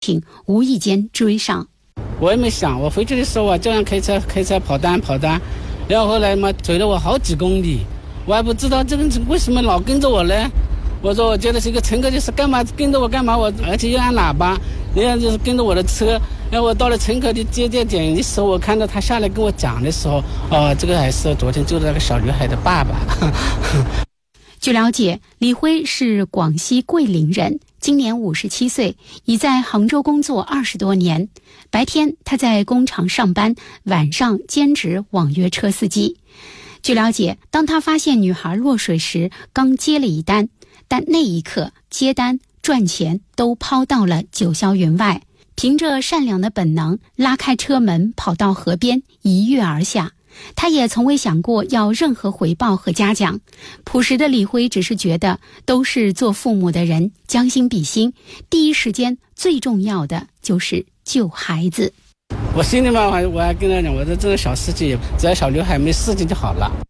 情无意间追上。 我也没想，我回去的时候我这样开车跑单，然后后来嘛追了我好几公里，我还不知道这个人为什么老跟着我呢。我说我觉得这个乘客就是干嘛跟着我干嘛，而且又按喇叭，人家就是跟着我的车。然后我到了乘客的接点的时候，我看到他下来跟我讲的时候，这个还是昨天救的那个小女孩的爸爸。 据了解，李辉是广西桂林人，今年57岁，已在杭州工作20多年。白天他在工厂上班，晚上兼职网约车司机。据了解，当他发现女孩落水时，刚接了一单，但那一刻接单赚钱都抛到了九霄云外，凭着善良的本能，拉开车门跑到河边一跃而下。他也从未想过要任何回报和嘉奖。朴实的李辉只是觉得都是做父母的人，将心比心，第一时间最重要的就是救孩子。 我心里嘛，我还跟他讲，我说这个小事情，只要小刘海没事情就好了。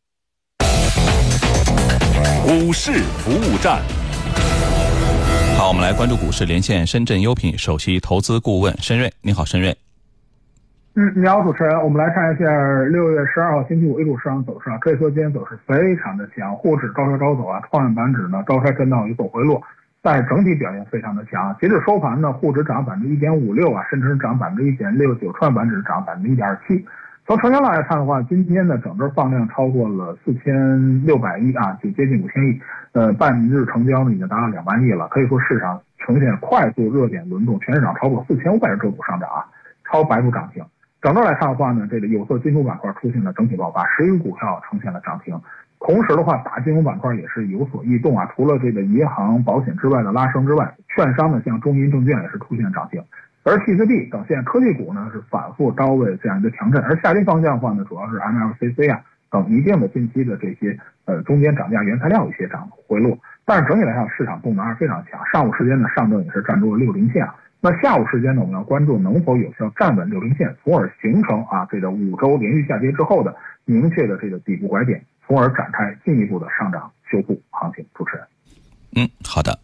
股市服务站。好，我们来关注股市，连线深圳优品首席投资顾问申瑞。你好，申瑞。 你好，主持人。我们来看一下6月12号星期五 A 股市场走势啊，可以说今天走势非常的强，沪指高开高走啊，创业板指呢高开震荡有所回落，但是整体表现非常的强。截止收盘呢，沪指涨 1.56% 啊，深成涨 1.69%， 创业板指涨 1.27%。从成交量来看的话，今天呢整个放量超过了4600亿啊，就接近5000亿。半日成交呢已经达到2万亿了，可以说市场呈现快速热点轮动，全市场超过4500只个股上涨啊，超白股涨停。整个来看的话呢，这个有色金属板块出现了整体爆发，11个股票呈现了涨停。同时的话，大金融板块也是有所异动啊，除了这个银行、保险之外的拉升之外，券商呢像中银证券也是出现涨停。而 TCB 等现科技股呢是反复高位这样一个强震，而下跌方向的话呢，主要是 MLCC 啊等一定的近期的这些中间涨价原材料有些回落，但是整体来看市场动能还是非常强。上午时间呢，上证也是站住了60线啊。那下午时间呢，我们要关注能否有效站稳60线，从而形成这个5周连续下跌之后的明确的这个底部拐点，从而展开进一步的上涨修复行情。主持人。 好的。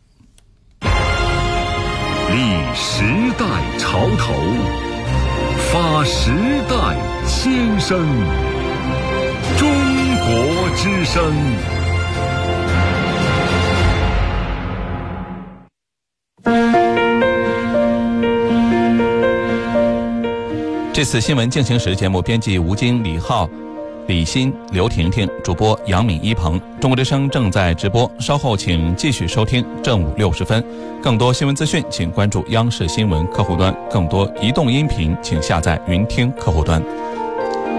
立时代潮头，发时代先声，中国之声。 这次新闻进行时节目编辑吴京、李浩、李欣、刘婷婷，主播杨敏、一鹏。中国之声正在直播，稍后请继续收听正午60分。更多新闻资讯请关注央视新闻客户端，更多移动音频请下载云听客户端。